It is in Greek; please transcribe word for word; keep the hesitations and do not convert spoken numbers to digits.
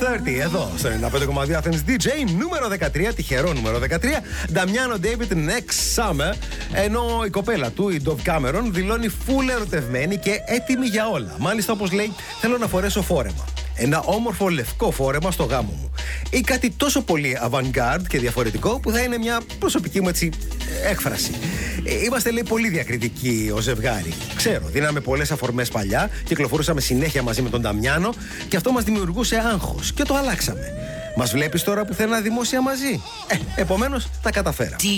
τριάντα εδώ στο ενενήντα πέντε κόμμα δύο Athens ντι τζέι νούμερο δεκατρία, τυχερό νούμερο δεκατρία, Νταμιάνο David Next Summer. Ενώ η κοπέλα του, η Dove Cameron, δηλώνει φουλ ερωτευμένη και έτοιμη για όλα. Μάλιστα, όπως λέει, θέλω να φορέσω φόρεμα. Ένα όμορφο λευκό φόρεμα στο γάμο μου. Ή κάτι τόσο πολύ avant-garde και διαφορετικό που θα είναι μια προσωπική μου έτσι έκφραση. Είμαστε, λέει, πολύ διακριτικοί ως ζευγάρι. Ξέρω, δίναμε πολλές αφορμές παλιά, κυκλοφορούσαμε συνέχεια μαζί με τον Νταμιάνο και αυτό μας δημιουργούσε άγχος και το αλλάξαμε. Μας βλέπεις τώρα που θέλουμε δημόσια μαζί. Ε, επομένως τα καταφέραμε.